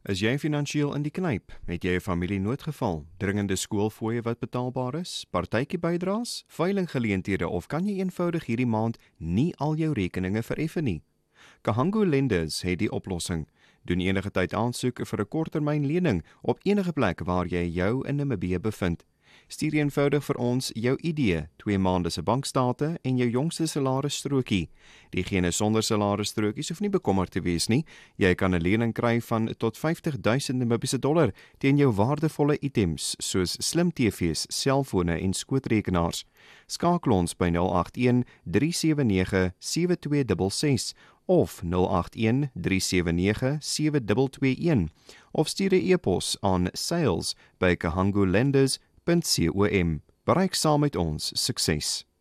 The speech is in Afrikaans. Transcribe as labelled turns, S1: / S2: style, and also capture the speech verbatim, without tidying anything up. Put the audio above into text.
S1: Is jy finansiëel in die knyp? Het jy 'n familienoodgeval, dringende skoolfooie wat betaalbaar is, partytjie-bydraes, veilinggeleenthede of kan jy eenvoudig hierdie maand nie al jou rekeninge vereffen nie? Kahangu Lenders het die oplossing. Doen enige tyd aansoek vir 'n korttermyn lening op enige plek waar jy jou in Namibië bevind. Stuur eenvoudig vir ons jou I D, twee maande se bankstate en jou jongste salarisstrokie. Diegene sonder salarisstrokies hoef nie bekommerd te wees nie. Jy kan 'n lening kry van tot vyftig duisend Namibiese dollar teen jou waardevolle items soos slim T V's, selfone en skootrekenaars. Skakel ons by nul agt een drie sewe nege sewe twee ses ses of nul agt een drie sewe nege sewe twee twee een of stuur 'n e-pos aan sales by kahangulenders punt com. Bereik saam met ons sukses.